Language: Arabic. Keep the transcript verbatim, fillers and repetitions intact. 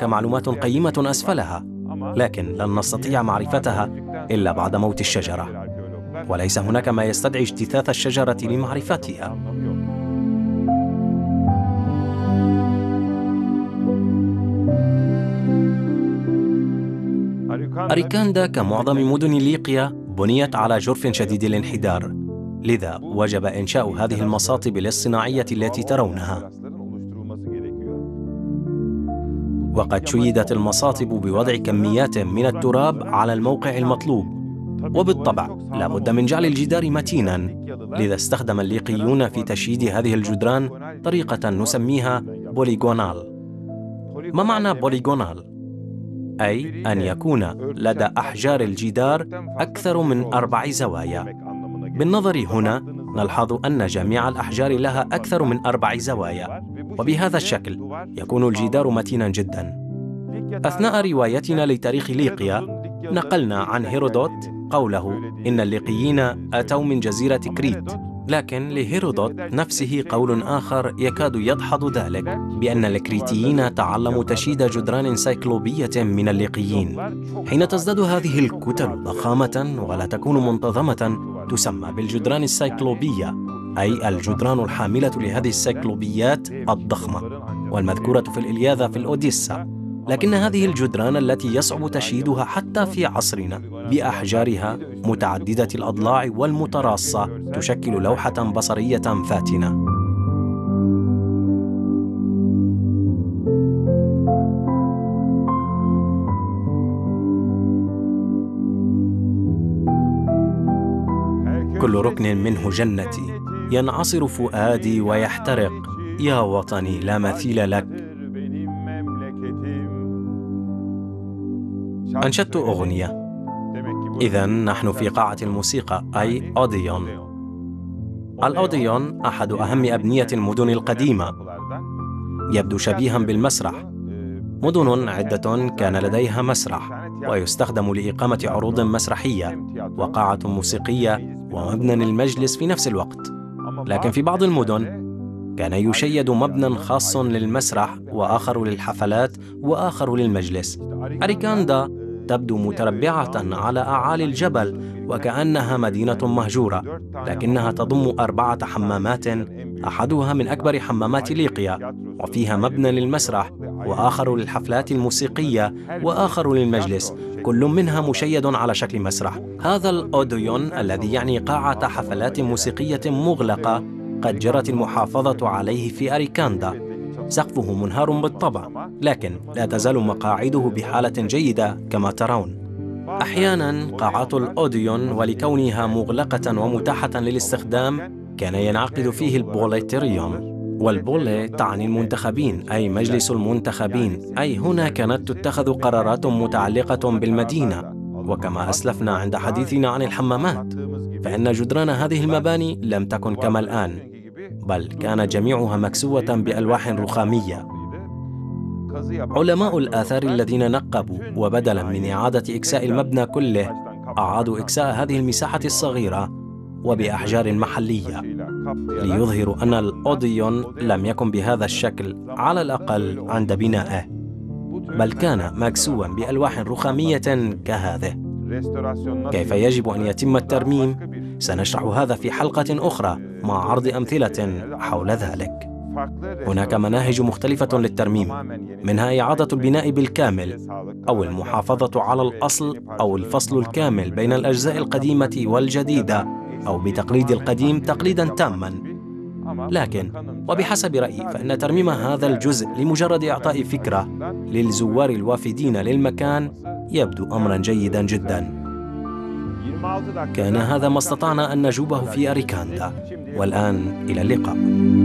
هناك معلومات قيمة أسفلها، لكن لن نستطيع معرفتها إلا بعد موت الشجرة، وليس هناك ما يستدعي اجتثاث الشجرة لمعرفتها. أريكاندا كمعظم مدن ليقيا بنيت على جرف شديد الانحدار، لذا وجب إنشاء هذه المصاطب الاصطناعية التي ترونها. وقد شيدت المصاطب بوضع كميات من التراب على الموقع المطلوب، وبالطبع لا بد من جعل الجدار متينا، لذا استخدم الليقيون في تشييد هذه الجدران طريقة نسميها بوليغونال. ما معنى بوليغونال؟ أي أن يكون لدى أحجار الجدار أكثر من أربع زوايا. بالنظر هنا نلحظ أن جميع الأحجار لها أكثر من أربع زوايا، وبهذا الشكل يكون الجدار متينا جدا. أثناء روايتنا لتاريخ ليقيا نقلنا عن هيرودوت قوله إن الليقيين أتوا من جزيرة كريت، لكن لهيرودوت نفسه قول آخر يكاد يدحض ذلك، بأن الكريتيين تعلموا تشييد جدران سيكلوبية من الليقيين. حين تزداد هذه الكتل ضخامة ولا تكون منتظمة تسمى بالجدران السيكلوبية، أي الجدران الحاملة لهذه السيكلوبيات الضخمة والمذكورة في الإلياذة في الأوديسا. لكن هذه الجدران التي يصعب تشييدها حتى في عصرنا بأحجارها متعددة الأضلاع والمتراصة تشكل لوحة بصرية فاتنة. كل ركن منه جنتي، ينعصر فؤادي ويحترق، يا وطني لا مثيل لك. أنشدت أغنية. إذن نحن في قاعة الموسيقى، أي أوديون. الأوديون أحد أهم أبنية المدن القديمة، يبدو شبيها بالمسرح. مدن عدة كان لديها مسرح ويستخدم لإقامة عروض مسرحية، وقاعة موسيقية، ومبنى للمجلس في نفس الوقت. لكن في بعض المدن كان يشيد مبنى خاص للمسرح، وآخر للحفلات، وآخر للمجلس. أريكاندا تبدو متربعة على أعالي الجبل وكأنها مدينة مهجورة، لكنها تضم أربعة حمامات، أحدها من أكبر حمامات ليقيا، وفيها مبنى للمسرح، وآخر للحفلات الموسيقية، وآخر للمجلس، كل منها مشيد على شكل مسرح. هذا الأوديون الذي يعني قاعة حفلات موسيقية مغلقة قد جرت المحافظة عليه في أريكاندا. سقفه منهار بالطبع، لكن لا تزال مقاعده بحالة جيدة كما ترون. أحيانا قاعات الأوديون ولكونها مغلقة ومتاحة للاستخدام كان ينعقد فيه البوليتريون، والبولي تعني المنتخبين، أي مجلس المنتخبين، أي هنا كانت تتخذ قرارات متعلقة بالمدينة. وكما أسلفنا عند حديثنا عن الحمامات، فإن جدران هذه المباني لم تكن كما الآن، بل كان جميعها مكسوة بألواح رخامية. علماء الآثار الذين نقبوا وبدلا من إعادة إكساء المبنى كله أعادوا إكساء هذه المساحة الصغيرة وبأحجار محلية، ليظهروا أن الأوديون لم يكن بهذا الشكل على الأقل عند بنائه، بل كان مكسوا بألواح رخامية كهذه. كيف يجب أن يتم الترميم؟ سنشرح هذا في حلقة أخرى مع عرض أمثلة حول ذلك. هناك مناهج مختلفة للترميم، منها إعادة البناء بالكامل، أو المحافظة على الأصل، أو الفصل الكامل بين الأجزاء القديمة والجديدة، أو بتقليد القديم تقليدا تاما. لكن وبحسب رأيي فإن ترميم هذا الجزء لمجرد إعطاء فكرة للزوار الوافدين للمكان يبدو أمرا جيدا جدا. كان هذا ما استطعنا أن نجوبه في أريكاندا، والآن إلى اللقاء.